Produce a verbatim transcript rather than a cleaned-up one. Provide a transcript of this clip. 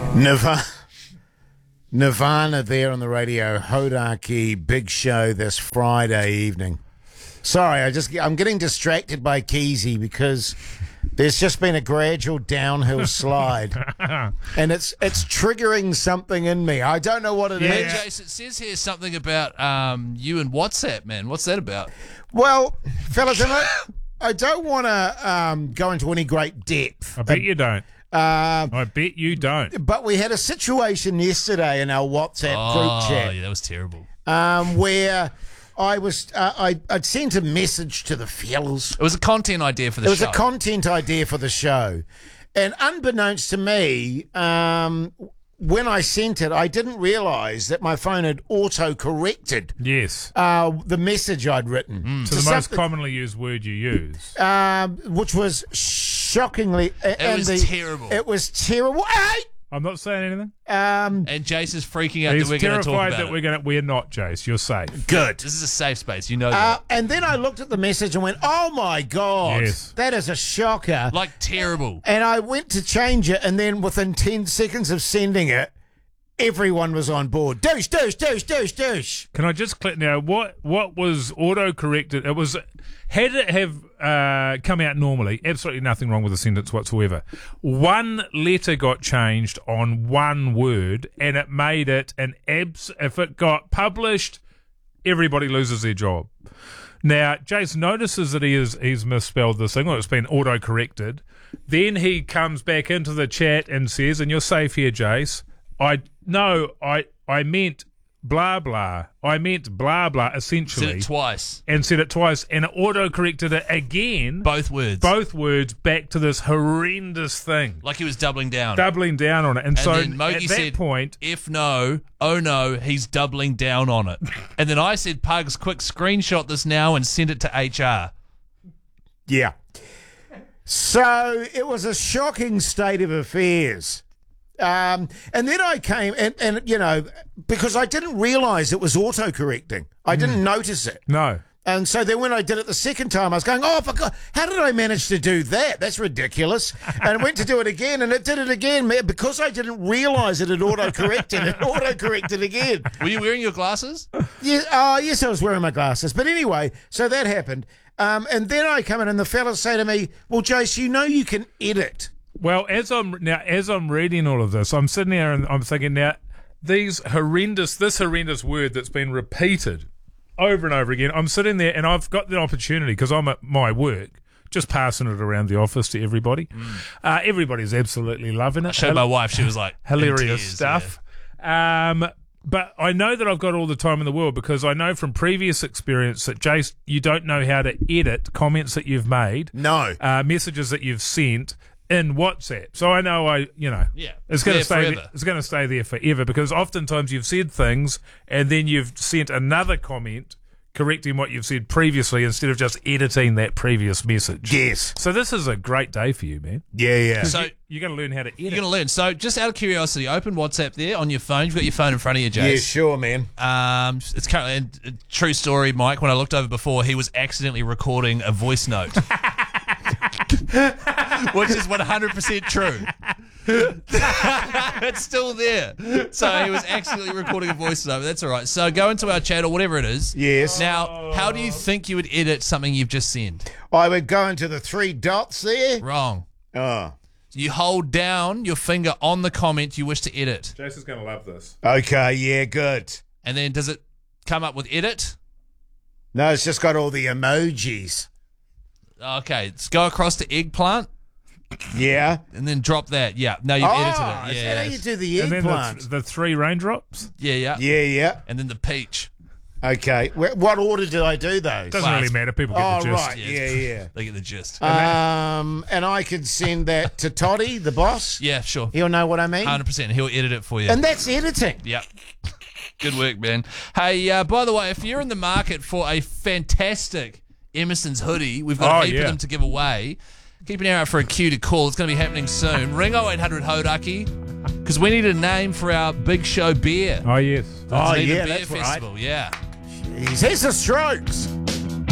Nirvana, Nirvana there on the radio. Hodaki, big show this Friday evening. Sorry, I just I'm getting distracted by Keezy because there's just been a gradual downhill slide, and it's it's triggering something in me. I don't know what it yeah. is. Hey, Jason, it says here something about um, you and WhatsApp, man. What's that about? Well, fellas, I, I don't want to um, go into any great depth. I bet you don't. Um, I bet you don't. But we had a situation yesterday in our WhatsApp Oh, group chat yeah, that was terrible. um, where I was uh, I, I'd sent a message to the fellas. It was a content idea for the It was show. a content idea for the show. And unbeknownst to me, um, when I sent it, I didn't realise that my phone had auto-corrected Yes. uh, the message I'd written. Mm. To the most commonly used word you use. Um, which was shockingly... It and was the, terrible. It was terrible. Hey! I'm not saying anything. Um, And Jace is freaking out He's that we're going to talk terrified about that it. we're going to. We're not, Jace. You're safe. good. This is a safe space. You know Uh, that. and then I looked at the message and went, oh, my God. Yes. That is a shocker. Like terrible. And I went to change it, and then within ten seconds of sending it, everyone was on board. Douche, douche, douche, douche, douche. Can I just click now? What what was auto corrected? It was had it have uh, come out normally. Absolutely nothing wrong with the sentence whatsoever. One letter got changed on one word, and it made it an abs. If it got published, everybody loses their job. Now, Jace notices that he is he's misspelled this thing, or it's been auto corrected. Then he comes back into the chat and says, "And you're safe here, Jace. I no, I I meant blah blah. I meant blah blah essentially." Said it twice. And said it twice, and it auto-corrected it again. Both words. Both words back to this horrendous thing, Like he was doubling down. doubling down on it. And, and so then Mogi at that said, point, if no, oh no, he's doubling down on it. And then I said, Pugs, quick screenshot this now and send it to H R. Yeah. So it was a shocking state of affairs. Um, and then I came, and, and you know, because I didn't realise it was auto-correcting. I didn't notice it. no. And so then when I did it the second time, I was going, oh, for God, how did I manage to do that? That's ridiculous. And I went to do it again, and it did it again. Man, because I didn't realise it had auto-corrected, it auto-corrected again. Were you wearing your glasses? Yeah, oh, yes, I was wearing my glasses. But anyway, so that happened. Um, and then I come in, and the fellas say to me, well, Jace, you know you can edit. Well, as I'm now, as I'm reading all of this, I'm sitting there and I'm thinking, now, these horrendous, this horrendous word that's been repeated over and over again. I'm sitting there and I've got the opportunity because I'm at my work, just passing it around the office to everybody. Mm. Uh, everybody's absolutely loving it. I showed my wife. She was like, hilarious in tears, stuff. Um, but I know that I've got all the time in the world because I know from previous experience that, Jace, you don't know how to edit comments that you've made, No. uh, messages that you've sent in WhatsApp. So I know I, you know, Yeah, it's going to there stay. forever. There, it's going to stay there forever because oftentimes you've said things and then you've sent another comment correcting what you've said previously instead of just editing that previous message. Yes. So this is a great day for you, man. Yeah, yeah. So You're going to learn how to edit. you're going to learn. So just out of curiosity, open WhatsApp there on your phone. You've got your phone in front of you, yeah, Jace. sure, man. Um, it's currently a true story, Mike. When I looked over before, he was accidentally recording a voice note, which is one hundred percent true. It's still there. So he was accidentally recording a voice note. That's all right. So go into our chat or whatever it is. Yes. Now, how do you think you would edit something you've just sent? I would go into the three dots there. Wrong. Oh. You hold down your finger on the comment you wish to edit. Jason's going to love this. Okay, yeah, good. And then does it come up with edit? No, it's just got all the emojis. Okay, let's go across to eggplant Yeah. and then drop that. Yeah, no, you've Oh, edited is it. that Yeah, how yeah. you do the And then the, eggplant? the three raindrops. yeah, yeah. Yeah, yeah. And then the peach. Okay. Wh- What order did I do those? Doesn't Well, really it's- matter. People get Oh, the gist. right. Yeah, Yeah, yeah. They get the gist. Um, and I could send that to Toddy, the boss. yeah, sure. He'll know what I mean. one hundred percent. He'll edit it for you. And that's editing. Yep. Good work, man. Hey, uh, by the way, if you're in the market for a fantastic Emerson's hoodie, we've got Oh, a heap yeah. of them to give away. Keep an ear out for a cue to call. It's going to be happening soon. Ring oh eight hundred Hodaki because we need a name for our big show beer. Oh, yes. Oh, Dunedin yeah, Beer that's right. Festival. Yeah. Jeez, here's the Strokes.